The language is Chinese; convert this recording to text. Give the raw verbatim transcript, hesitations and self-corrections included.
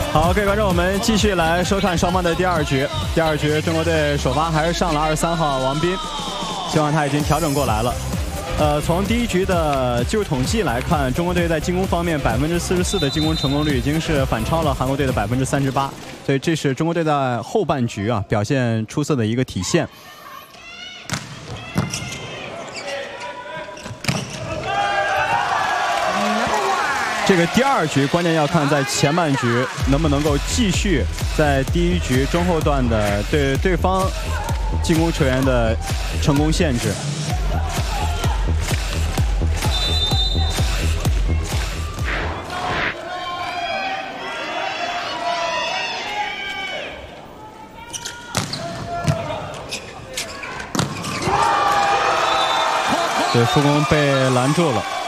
好，各位观众，我们继续来收看双方的第二局。第二局，中国队首发还是上了二十三号王斌，希望他已经调整过来了。呃，从第一局的技术统计来看，中国队在进攻方面百分之四十四的进攻成功率已经是反超了韩国队的百分之三十八，所以这是中国队在后半局啊表现出色的一个体现。 这个第二局关键要看在前半局能不能够继续在第一局中后段的对对方进攻球员的成功限制。对，副攻被拦住了。